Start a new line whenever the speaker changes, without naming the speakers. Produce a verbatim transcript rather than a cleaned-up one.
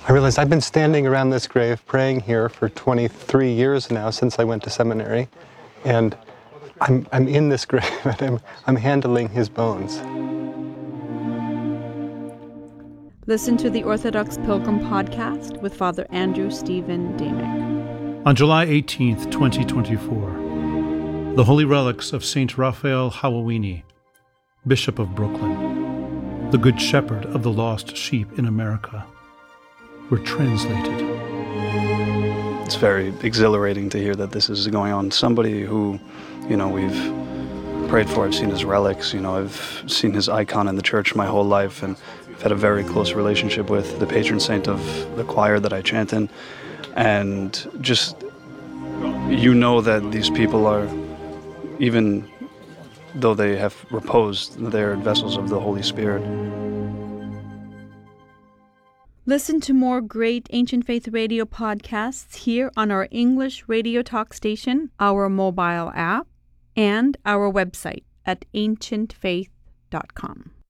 I realized I've been standing around this grave praying here for twenty-three years now, since I went to seminary, and I'm, I'm in this grave and I'm, I'm handling his bones.
Listen to the Orthodox Pilgrim podcast with Father Andrew Stephen Damick.
On July eighteenth, twenty twenty-four, the holy relics of Saint Raphael Hawawini, Bishop of Brooklyn, the Good Shepherd of the lost sheep in America, were translated.
It's very exhilarating to hear that this is going on. Somebody who, you know, we've prayed for, I've seen his relics, you know, I've seen his icon in the church my whole life, and I've had a very close relationship with the patron saint of the choir that I chant in. And just, you know that these people are, even though they have reposed, they're vessels of the Holy Spirit.
Listen to more great Ancient Faith Radio podcasts here on our English radio talk station, our mobile app, and our website at ancient faith dot com.